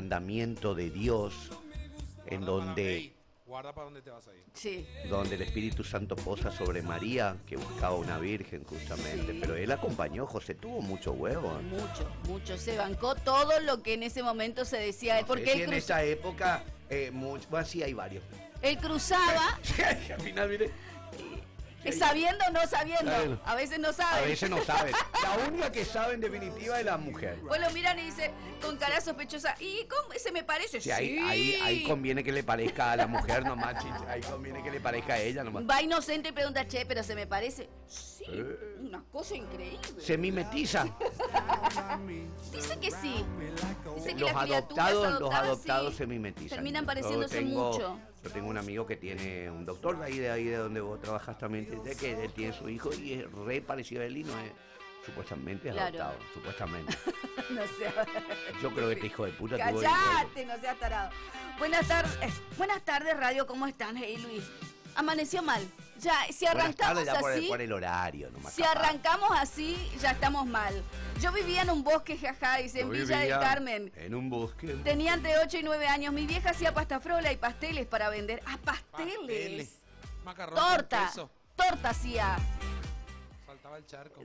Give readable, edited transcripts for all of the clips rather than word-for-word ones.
mandamiento de Dios, en donde... Guarda para dónde te vas a ir. Sí. Donde el Espíritu Santo posa sobre María, que buscaba una virgen justamente, Sí. pero él acompañó, José tuvo mucho huevo. Mucho. Se bancó todo lo que en ese momento se decía. No Porque sé si él, en esa época, sí hay varios. él cruzaba, Al final, mire, sabiendo o no sabiendo. Claro. A veces no a saben. veces no saben. La única que sabe en definitiva es la mujer. Pues lo miran y dice con cara sospechosa, ¿y cómo ese me parece? Sí, ahí conviene que le parezca a la mujer nomás, chicha. Ahí conviene que le parezca a ella nomás. Va inocente y pregunta, che, pero se me parece. Sí, una cosa increíble. Se mimetiza. Dice que sí. Dice que Los las criaturas adoptados sí, se mimetizan. terminan pareciéndose mucho. Yo tengo un amigo que tiene un doctor de ahí de donde vos trabajás también, de que él tiene su hijo y es re parecido a él y no es, supuestamente es Claro. adoptado, supuestamente. No sé. Yo creo que este hijo de puta tuvo... Callate, no seas tarado. Buenas tardes, radio, ¿cómo están? Hey, Luis. Amaneció mal. Ya, si Buenas arrancamos tardes, ya así, por el horario nomás. si capaz. arrancamos así, ya estamos mal. Yo vivía en un bosque, jaja, dice, en Yo Villa del vivía Carmen. En un bosque. Tenía entre 8 y 9 años. Mi vieja hacía pasta frola y pasteles para vender. ¡Ah, pasteles! Macarrón Torta. con queso. Torta hacía. Saltaba el charco.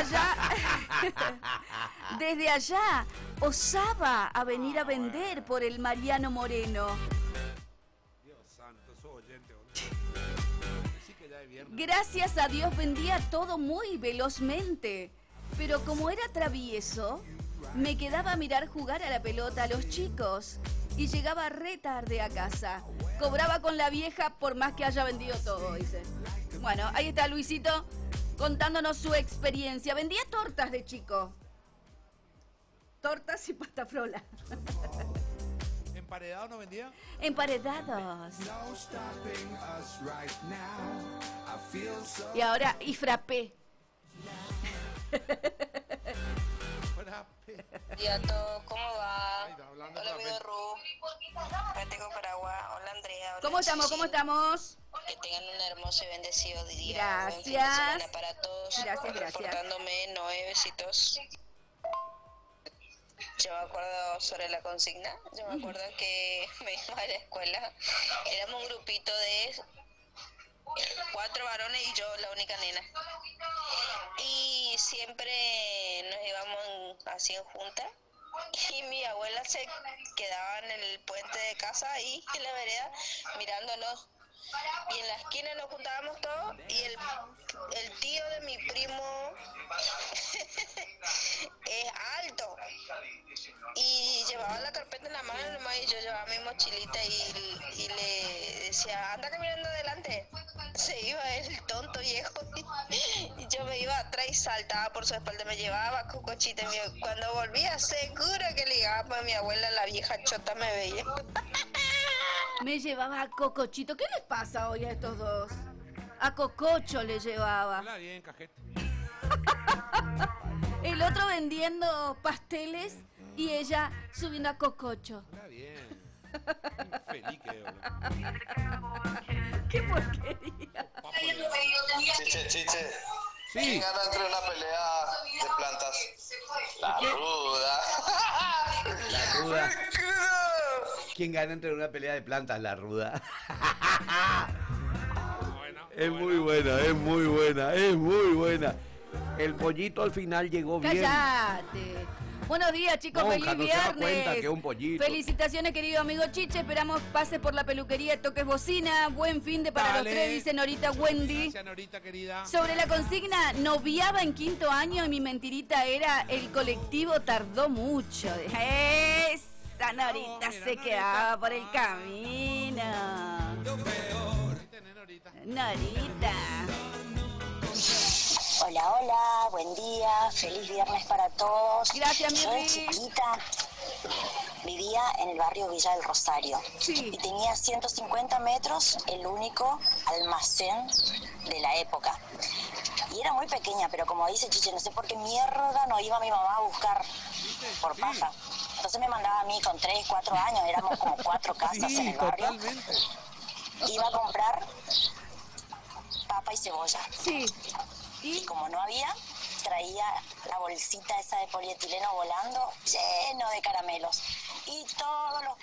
Desde allá osaba a venir a vender por el Mariano Moreno. Dios santo, soy oyente. Sí que ya es viernes. Gracias a Dios vendía todo muy velozmente. Pero como era travieso, me quedaba a mirar jugar a la pelota a los chicos. Y llegaba re tarde a casa. Cobraba con la vieja por más que haya vendido todo, dice. Bueno, ahí está Luisito contándonos su experiencia. Vendía tortas de chico. Tortas y pasta frola. ¿Emparedado no vendía? Emparedados. Y ahora, y frappé. Diato, ¿cómo va? Ay, está hablando Hola, otra amigo vez. Ru. Tengo Paraguay. Hola, Andrea. Hola, ¿Cómo estamos? Chichi. ¿Cómo estamos? Que tengan un hermoso y bendecido día. Gracias. Buen fin de semana para todos. Gracias. Reportándome, Noé, besitos. Yo me acuerdo sobre la consigna. Yo me acuerdo que me iba a la escuela. Éramos un grupito de 4 varones y yo la única nena. Y siempre nos íbamos así en junta. Y mi abuela se quedaba en el puente de casa ahí en la vereda mirándonos. Y en la esquina nos juntábamos todos y el tío de mi primo es alto y llevaba la carpeta en la mano nomás y yo llevaba mi mochilita y le decía, anda caminando adelante. Se iba el tonto viejo y yo me iba atrás y saltaba por su espalda, me llevaba cocochita. Cuando volvía seguro que ligaba, pues mi abuela, la vieja chota, me veía. Me llevaba a Cocochito. ¿Qué les pasa hoy a estos dos? A Cococho le llevaba. Hola, bien, cajete. El otro vendiendo pasteles y ella subiendo a Cococho. Hola, bien. Feliz que boludo. ¡Qué porquería! Chiche. Sí. ¿Quién gana entre una pelea de plantas? La ruda. La ruda. ¿Quién gana entre una pelea de plantas? La ruda. Bueno, Es muy buena, es muy buena, es muy buena. El pollito al final llegó bien. ¡Cállate! Buenos días, chicos. Monja, ¡Feliz no se da viernes! cuenta que es un pollito. Felicitaciones, querido amigo Chiche. Esperamos pase por la peluquería y toques bocina. Buen fin de para Dale. los tres, dice Norita Wendy. Gracias, Norita, querida. Sobre la consigna, noviaba en 5º año y mi mentirita era el colectivo tardó mucho. Esa Norita Mira, se Norita. quedaba por el camino. ¿Viste, Norita? Norita. Hola, hola, buen día, feliz viernes para todos. Gracias, mi Yo de Riz. chiquita vivía en el barrio Villa del Rosario Sí. y tenía 150 metros el único almacén de la época. Y era muy pequeña, pero como dice Chiche, no sé por qué mierda no iba mi mamá a buscar por Sí. paja. Entonces me mandaba a mí con 3, 4 años, éramos como 4 casas en Sí, el barrio. totalmente. Iba a comprar papa y cebolla. Sí. Y como no había, traía la bolsita esa de polietileno volando lleno de caramelos. y todos los